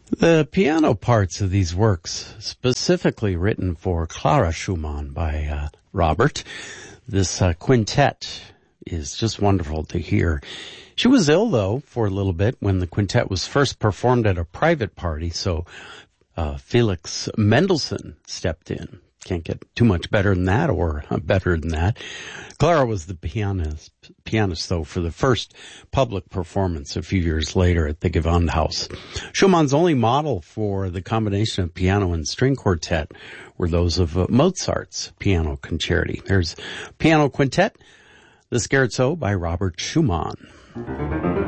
The piano parts of these works, specifically written for Clara Schumann by Robert, this quintet is just wonderful to hear. She was ill, though, for a little bit when the quintet was first performed at a private party, so Felix Mendelssohn stepped in. Can't get too much better than that or better than that. Clara was the pianist though, for the first public performance a few years later at the Gewandhaus. Schumann's only model for the combination of piano and string quartet were those of Mozart's piano concerti. There's Piano Quintet, the Scherzo by Robert Schumann.